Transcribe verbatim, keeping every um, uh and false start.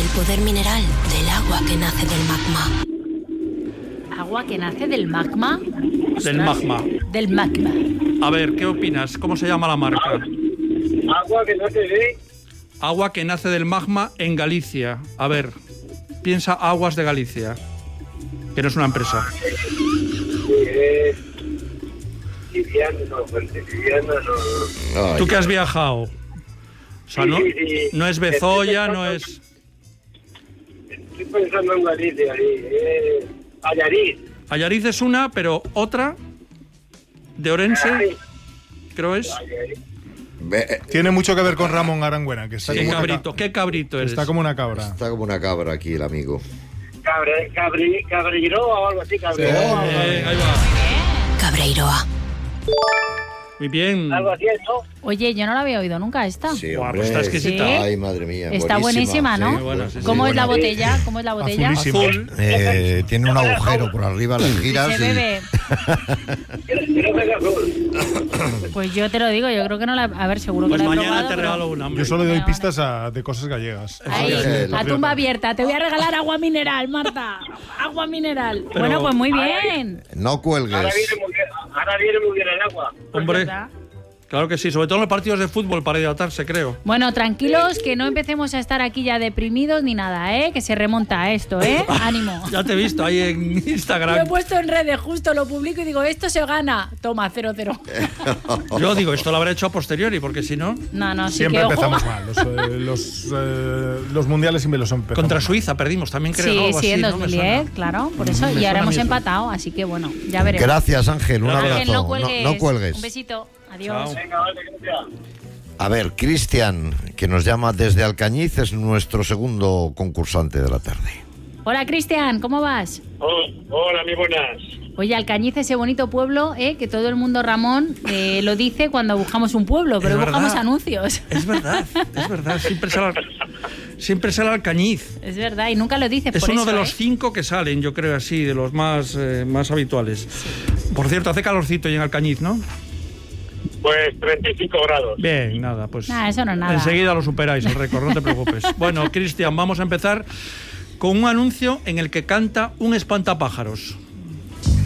El poder mineral del agua que nace del magma. ¿Agua que nace del magma? Del magma. Del magma. A ver, ¿qué opinas? ¿Cómo se llama la marca? Agua que nace de... Agua que nace del magma en Galicia. A ver, piensa Aguas de Galicia, que no es una empresa. Eh, Viviana, no, Viviana, no. Ay, ¿tú que has viajado? O sea, no, sí, sí, sí. no es Bezoya, no es... Estoy pensando en Galicia, ahí. Eh, Allariz. Allariz es una, pero otra de Orense, Ay. creo es. Ve, Tiene mucho que ver con Ramón Arangüena, que está ¿Qué como una cabrito? ca- ¿Qué cabrito eres? Está como una cabra. Está como una cabra aquí el amigo. Cabre, cabri, Cabreiroa o algo así, Cabreiroa. Sí. Eh, ahí va. Cabreiroa. Muy bien. Algo así, ¿no? Oye, yo no la había oído nunca esta. Sí, Guau, hombre. pues está exquisita. ¿Sí? Ay, madre mía. Está buenísima, ¿no? Sí, buena, sí, sí. ¿Cómo es la buena. botella? ¿Cómo es la botella? Azulísima. Azul. Eh, tiene un agujero por arriba, las giras. Se y- bebe. Quiero que azul. Pues yo te lo digo, yo creo que no la... A ver, seguro que Pues la he mañana probado, te pero- regalo una, hombre. Yo solo doy Vale, pistas a- de cosas gallegas. Ahí, Sí, a sí. tumba abierta. Te voy a regalar agua mineral, Marta. Agua mineral. Pero- Bueno, pues muy bien. No Ahora cuelgues. viene muy bien, ahora viene muy bien el agua. Hombre, ¿Verdad? claro que sí, sobre todo en los partidos de fútbol para hidratarse, creo. Bueno, tranquilos, que no empecemos a estar aquí ya deprimidos ni nada, ¿eh? Que se remonta a esto, ¿eh? Ánimo. Ya te he visto ahí en Lo he Instagram. puesto en redes, justo lo publico y digo, esto se gana. Toma, cero, cero. Yo digo, esto lo habré hecho a posteriori, porque si no... No, no, sí Siempre que ojo. empezamos mal. Los, eh, los, eh, los mundiales siempre los empezamos Contra mal. Suiza perdimos también, creo. Sí, algo sí, así, en ¿no? dos Me mil suena. diez, claro, por eso. Me Y suena ahora a mí hemos eso. empatado, así que bueno, ya veremos. Gracias, Ángel. Un Gracias. abrazo. Ángel, no No, cuelgues. no cuelgues. Un besito. Adiós. Chao. Venga, vale, gracias. A ver, Cristian, que nos llama desde Alcañiz, es nuestro segundo concursante de la tarde. Hola, Cristian, ¿cómo vas? Oh, hola, muy buenas. Oye, Alcañiz, ese bonito pueblo, ¿eh? Que todo el mundo, Ramón, eh, lo dice cuando buscamos un pueblo, pero Es buscamos verdad. anuncios. Es verdad, es verdad. Siempre sale, siempre sale Alcañiz. Es verdad, y nunca lo dices Es por uno eso, de los ¿eh? cinco que salen, yo creo así, de los más, eh, más habituales. Por cierto, hace calorcito ahí en Alcañiz, ¿no? Pues treinta y cinco grados. Bien, nada, pues Nah, eso no es nada. enseguida lo superáis el récord, no te preocupes. Bueno, Cristian, vamos a empezar con un anuncio en el que canta un espantapájaros.